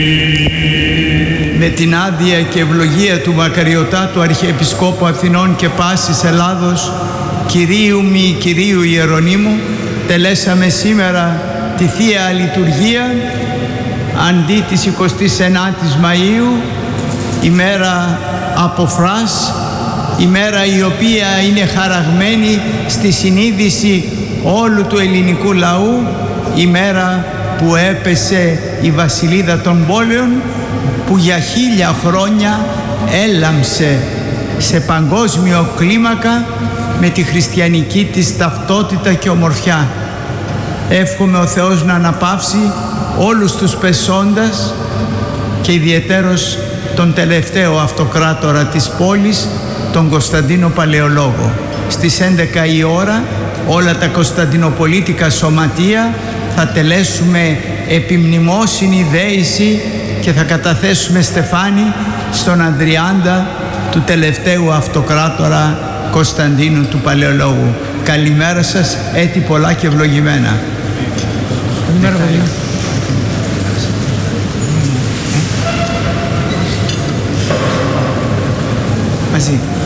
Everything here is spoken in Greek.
Με την άδεια και ευλογία του μακαριωτάτου Αρχιεπισκόπου Αθηνών και πάσης Ελλάδος, Κυρίου μη Κυρίου Ιερονύμου, τελέσαμε σήμερα τη Θεία Λειτουργία αντί της 29ης Μαΐου, ημέρα αποφράς, ημέρα η οποία είναι χαραγμένη στη συνείδηση όλου του ελληνικού λαού, ημέρα που έπεσε η βασιλίδα των πόλεων, που για 1000 χρόνια έλαμψε σε παγκόσμιο κλίμακα με τη χριστιανική της ταυτότητα και ομορφιά. Εύχομαι ο Θεός να αναπαύσει όλους τους πεσόντας και ιδιαιτέρως τον τελευταίο αυτοκράτορα της πόλης, τον Κωνσταντίνο Παλαιολόγο. Στις 11 η ώρα όλα τα κωνσταντινοπολίτικα σωματεία θα τελέσουμε επιμνημόσυνη δέηση και θα καταθέσουμε στεφάνι στον Ανδριάντα του τελευταίου αυτοκράτορα Κωνσταντίνου του Παλαιολόγου. Καλημέρα σας, έτη πολλά και ευλογημένα. Καλημέρα, παιδιά. Μαζί.